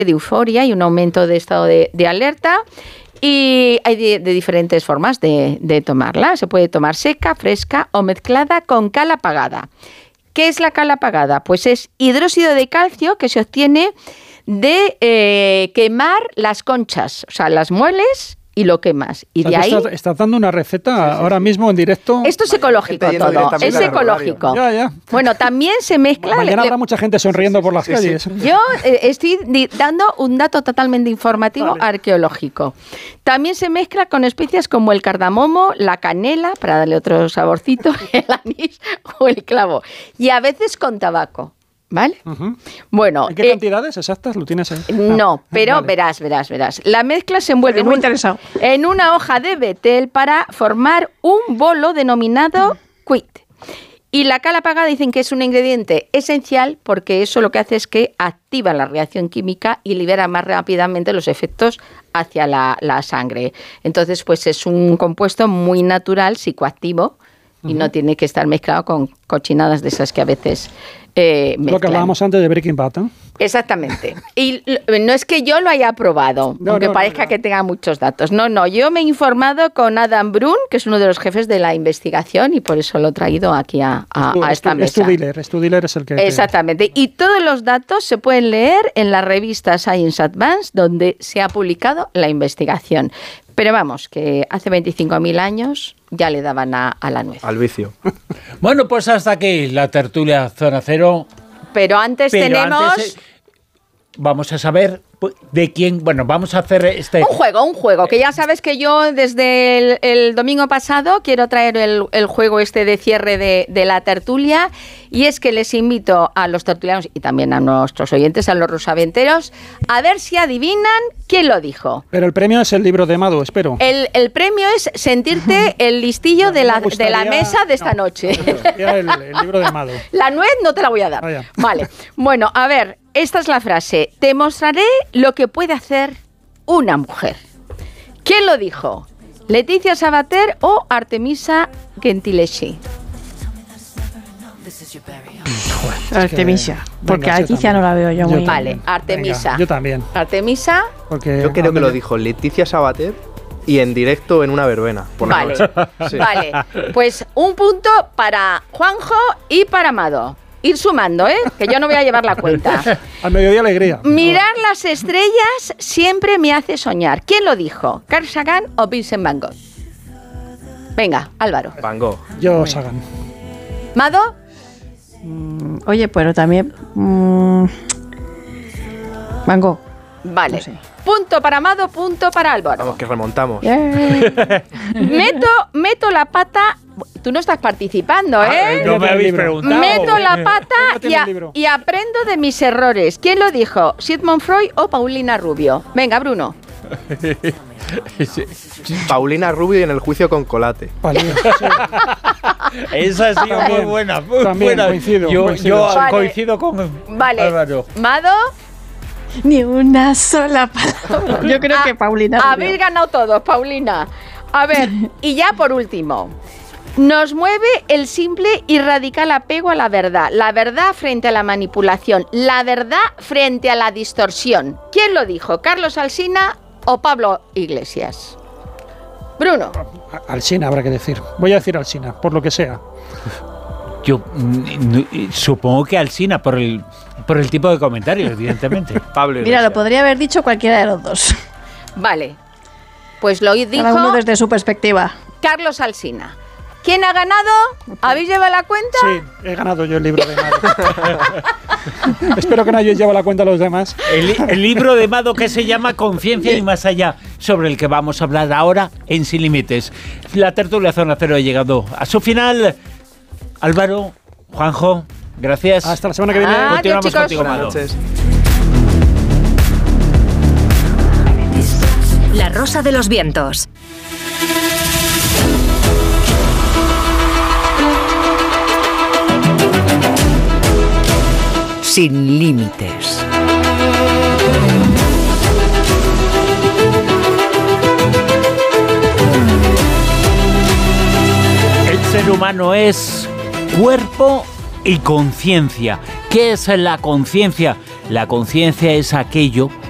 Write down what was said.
de euforia y un aumento de estado de alerta. Y hay de diferentes formas de tomarla. Se puede tomar seca, fresca o mezclada con cal apagada. ¿Qué es la cal apagada? Pues es hidróxido de calcio que se obtiene de quemar las conchas, o sea, las mueles y lo quemas. Y de ahí... Estás dando una receta ahora mismo en directo. Esto es ecológico todo, es ecológico. Ya. Bueno, también se mezcla... Mañana habrá mucha gente sonriendo por las calles. Yo estoy dando un dato totalmente informativo arqueológico. También se mezcla con especias como el cardamomo, la canela, para darle otro saborcito, el anís o el clavo. Y a veces con tabaco. ¿Vale? Uh-huh. Bueno, ¿En qué cantidades exactas lo tienes ahí? No, pero vale. verás. La mezcla se envuelve en una hoja de betel para formar un bolo denominado quid. Y la cal apagada dicen que es un ingrediente esencial porque eso lo que hace es que activa la reacción química y libera más rápidamente los efectos hacia la sangre. Entonces, pues es un compuesto muy natural, psicoactivo, y no tiene que estar mezclado con cochinadas de esas que a veces... lo que hablábamos antes de Breaking Bad, ¿eh? Exactamente. Y no es que yo lo haya probado, aunque parezca que tenga muchos datos. No, yo me he informado con Adam Brun, que es uno de los jefes de la investigación, y por eso lo he traído aquí a esta mesa. Studiler es el que... Exactamente. Y todos los datos se pueden leer en la revista Science Advance, donde se ha publicado la investigación. Pero vamos, que hace 25.000 años ya le daban a la nuez. Al vicio. Bueno, pues hasta aquí la tertulia Zona Cero. Pero antes tenemos... Vamos a saber de quién... Bueno, vamos a hacer Un juego, que ya sabes que yo desde el domingo pasado quiero traer el juego de cierre de la tertulia, y es que les invito a los tertulianos y también a nuestros oyentes, a los rosaventeros, a ver si adivinan quién lo dijo. Pero el premio es el libro de Mado, espero. El premio es sentirte el listillo de la mesa de esta noche. El libro de Mado. La nuez no te la voy a dar. Vale. Bueno, a ver, esta es la frase. Te mostraré lo que puede hacer una mujer. ¿Quién lo dijo? ¿Leticia Sabater o Artemisa Gentileschi? Artemisa, porque a Leticia no la veo yo muy... Vale, Artemisa. Venga, yo también. Artemisa. Porque yo creo que lo dijo Leticia Sabater y en directo en una verbena. Vale, vale. Pues un punto para Juanjo y para Amado. Ir sumando, que yo no voy a llevar la cuenta. Al mediodía alegría. Mirar las estrellas siempre me hace soñar. ¿Quién lo dijo? ¿Carl Sagan o Vincent Van Gogh? Venga, Álvaro. Van Gogh. Yo, Sagan. ¿Mado? Oye, pero también... Van Gogh. Vale. No sé. Punto para Amado, punto para Álvaro. Vamos, que remontamos. Meto la pata... Tú no estás participando, ¿eh? No me habéis preguntado. Meto la pata y aprendo de mis errores. ¿Quién lo dijo? ¿Sigmund Freud o Paulina Rubio? Venga, Bruno. Paulina Rubio y en el juicio con Colate. Esa ha sido muy buena. También coincido. Yo vale. coincido con Álvaro. ¿Mado? Ni una sola palabra. Yo creo que Paulina Rubio. Habéis ganado todos, Paulina. A ver, y ya por último. Nos mueve el simple y radical apego a la verdad frente a la manipulación, la verdad frente a la distorsión. ¿Quién lo dijo? ¿Carlos Alsina o Pablo Iglesias? Bruno. Alsina habrá que decir. Voy a decir Alsina, por lo que sea. Yo supongo que Alsina, por el tipo de comentarios, evidentemente. Pablo Iglesias. Mira, lo podría haber dicho cualquiera de los dos. Vale, pues lo dijo... Cada uno desde su perspectiva. Carlos Alsina. ¿Quién ha ganado? ¿Habéis llevado la cuenta? Sí, he ganado yo el libro de Mado. Espero que no hayáis llevado la cuenta a los demás. El libro de Mado que se llama Conciencia y más allá, sobre el que vamos a hablar ahora en Sin Límites. La tertulia Zona Cero ha llegado a su final. Álvaro, Juanjo, gracias. Hasta la semana que viene. Continuamos chicos. contigo, Mado. Buenas noches. La Rosa de los Vientos. Sin límites. El ser humano es cuerpo y conciencia. ¿Qué es la conciencia? La conciencia es aquello